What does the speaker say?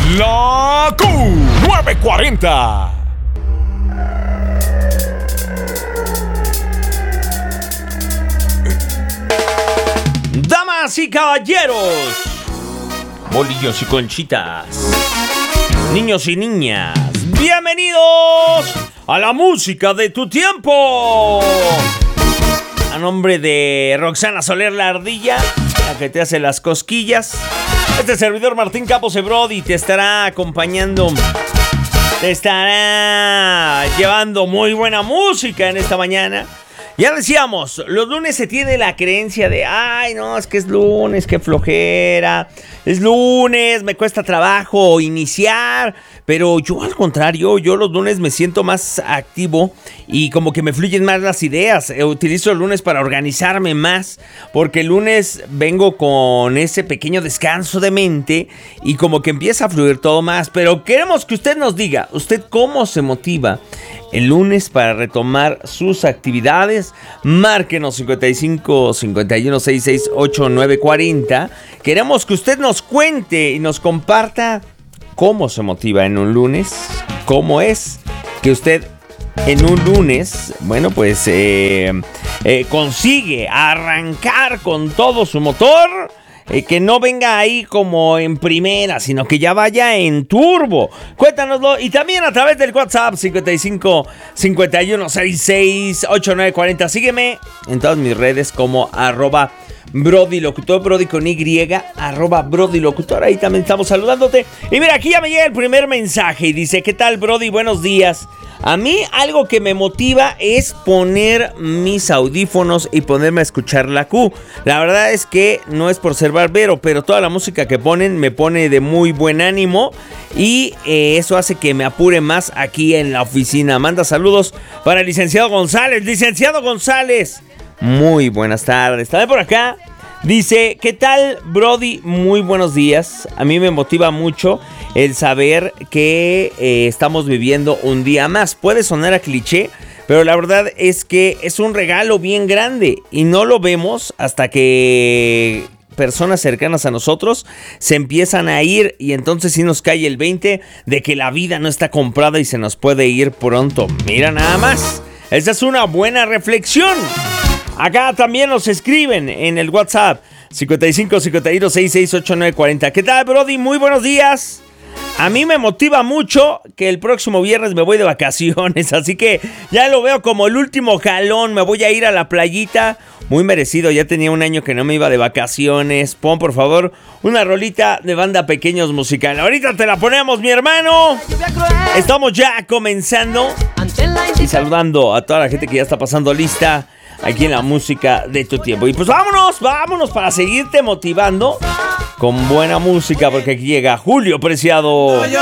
La Q940. Damas y caballeros, bolillos y conchitas, niños y niñas, bienvenidos a la música de tu tiempo. A nombre de Roxana Soler la Ardilla, la que te hace las cosquillas, este servidor Martín Campos de Brody te estará acompañando, te estará llevando muy buena música en esta mañana. Ya decíamos, los lunes se tiene la creencia de, ay, no, es que es lunes, qué flojera, es lunes, me cuesta trabajo iniciar, pero yo al contrario, yo los lunes me siento más activo y como que me fluyen más las ideas. Utilizo el lunes para organizarme más, porque el lunes vengo con ese pequeño descanso de mente y como que empieza a fluir todo más, pero queremos que usted nos diga, ¿usted cómo se motiva el lunes para retomar sus actividades? Márquenos 55 51 66 8940. Queremos que usted nos cuente y nos comparta cómo se motiva en un lunes, cómo es que usted en un lunes, bueno, pues consigue arrancar con todo su motor. Que no venga ahí como en primera, sino que ya vaya en turbo. Cuéntanoslo. Y también a través del WhatsApp 55 51 66 8940. Sígueme en todas mis redes como @BrodyLocutor, Brody con Y, @BrodyLocutor. Ahí también estamos saludándote. Y mira, aquí ya me llega el primer mensaje y dice: ¿qué tal, Brody? Buenos días. A mí algo que me motiva es poner mis audífonos y ponerme a escuchar la Q. La verdad es que no es por ser barbero, pero toda la música que ponen me pone de muy buen ánimo y eso hace que me apure más aquí en la oficina. Manda saludos para el licenciado González. Licenciado González, muy buenas tardes. También por acá dice: ¿qué tal, Brody? Muy buenos días. A mí me motiva mucho el saber que estamos viviendo un día más. Puede sonar a cliché, pero la verdad es que es un regalo bien grande y no lo vemos hasta que personas cercanas a nosotros se empiezan a ir, y entonces sí nos cae el 20 de que la vida no está comprada y se nos puede ir pronto. Mira nada más, esa es una buena reflexión. Acá también nos escriben en el WhatsApp 55 51 66 8940. ¿Qué tal, Brody? Muy buenos días. A mí me motiva mucho que el próximo viernes me voy de vacaciones, así que ya lo veo como el último jalón. Me voy a ir a la playita, muy merecido, ya tenía un año que no me iba de vacaciones. Pon, por favor, una rolita de Banda Pequeños Musical. Ahorita te la ponemos, mi hermano. Estamos ya comenzando y saludando a toda la gente que ya está pasando lista aquí en la música de tu tiempo. Y pues vámonos para seguirte motivando con buena música, porque aquí llega Julio Preciado.